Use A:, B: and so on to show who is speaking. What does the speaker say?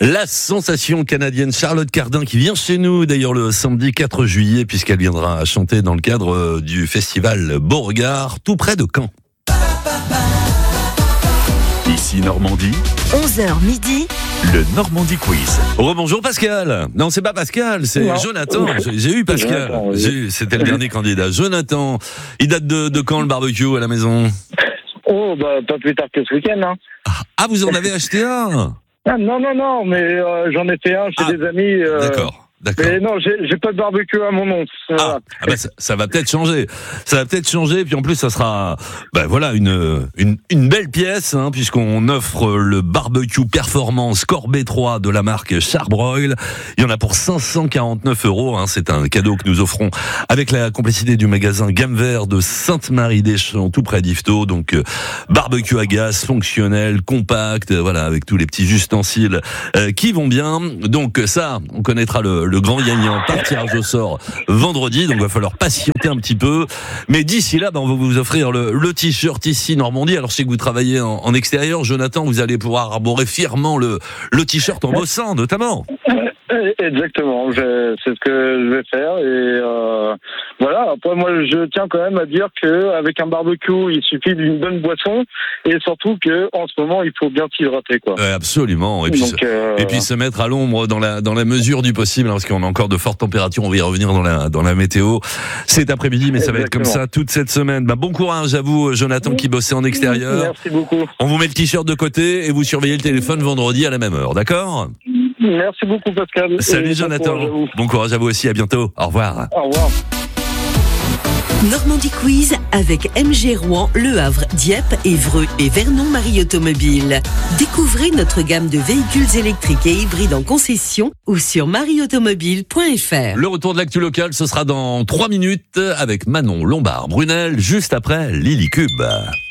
A: La sensation canadienne Charlotte Cardin qui vient chez nous d'ailleurs le samedi 4 juillet puisqu'elle viendra chanter dans le cadre du festival Beauregard tout près de Caen.
B: Ici Normandie,
C: 11h midi,
B: le Normandie Quiz.
A: Rebonjour Pascal. Non, c'est pas Pascal, c'est
D: Non.
A: Jonathan. J'ai eu Pascal.
D: Jonathan, oui.
A: C'était le dernier candidat. Jonathan. Il date de quand le barbecue à la maison?
D: Oh, bah, pas plus tard que ce week-end, hein.
A: Ah, vous en avez acheté un?
D: Ah, non, mais j'en ai fait un chez des amis.
A: D'accord.
D: Mais non, j'ai pas de barbecue à mon nom.
A: Ah bah ça va peut-être changer. Ça va peut-être changer. Puis en plus, ça sera, voilà, une belle pièce, hein, puisqu'on offre le barbecue performance Corbet 3 de la marque Charbroil. Il y en a pour 549 €. Hein, c'est un cadeau que nous offrons avec la complicité du magasin Gamme Vert de Sainte-Marie-des-Champs, tout près d'Yvetot. Donc barbecue à gaz, fonctionnel, compact, voilà, avec tous les petits ustensiles qui vont bien. Donc ça, on connaîtra le grand gagnant par tirage au sort vendredi, donc il va falloir patienter un petit peu. Mais d'ici là, on va vous offrir le t-shirt ici Normandie. Alors je sais que vous travaillez en extérieur, Jonathan, vous allez pouvoir arborer fièrement le t-shirt en bossant notamment.
D: Exactement, c'est ce que je vais faire et voilà. Après moi, je tiens quand même à dire que avec un barbecue, il suffit d'une bonne boisson et surtout que en ce moment, il faut bien s'hydrater, quoi.
A: Absolument. Et puis,
D: Donc,
A: et puis se mettre à l'ombre dans la mesure du possible, hein, parce qu'on a encore de fortes températures. On va y revenir dans la météo cet après-midi, mais ça va être comme ça toute cette semaine. Bon courage à vous, Jonathan, qui bossait en extérieur.
D: Merci beaucoup.
A: On vous met le t-shirt de côté et vous surveillez le téléphone vendredi à la même heure, d'accord?
D: Merci beaucoup, Pascal.
A: Salut
D: Et
A: Jonathan.
D: bon courage
A: Bon courage
D: à vous.
A: à vous aussi. À bientôt. Au revoir.
D: Au revoir.
C: Normandie Quiz avec MG Rouen, Le Havre, Dieppe, Évreux et Vernon Marie Automobile. Découvrez notre gamme de véhicules électriques et hybrides en concession ou sur marieautomobile.fr.
A: Le retour de l'actu locale, ce sera dans 3 minutes avec Manon Lombard-Brunel, juste après Lily Cube.